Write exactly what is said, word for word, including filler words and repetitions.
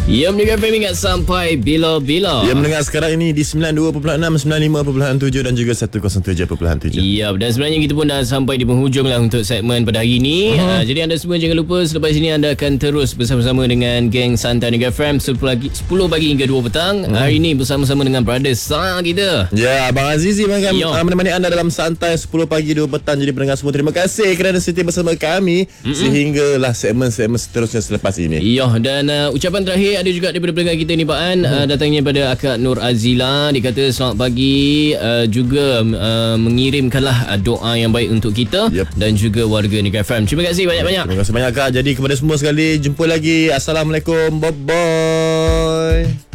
Ya, mendengar F M ingat sampai bila-bila. Ya, mendengar sekarang ini di sembilan puluh dua perpuluhan enam, sembilan puluh lima perpuluhan tujuh dan juga seratus tujuh perpuluhan tujuh. Ya, dan sebenarnya kita pun dah sampai di penghujung lah untuk segmen pada hari ini. uh-huh. uh, Jadi anda semua jangan lupa selepas ini anda akan terus bersama-sama dengan geng Santai Negara F M sepuluh pagi hingga dua petang. uh-huh. Hari ini bersama-sama dengan brother Sang kita. Ya, Abang Azizi akan uh, menemani anda dalam Santai sepuluh pagi dua petang. Jadi pendengar semua, terima kasih kerana setia bersama kami mm-hmm. sehinggalah segmen-segmen seterusnya selepas ini. Ya, dan uh, ucapan terakhir ada juga daripada pendengar kita ni Pak An, hmm. uh, datangnya pada Akak Nur Azila. Dia kata selamat pagi, uh, juga uh, mengirimkanlah uh, doa yang baik untuk kita yep. dan juga warga Negara F M. Terima kasih banyak-banyak. Terima kasih banyak Kak. Jadi kepada semua sekali, jumpa lagi. Assalamualaikum. Bye bye.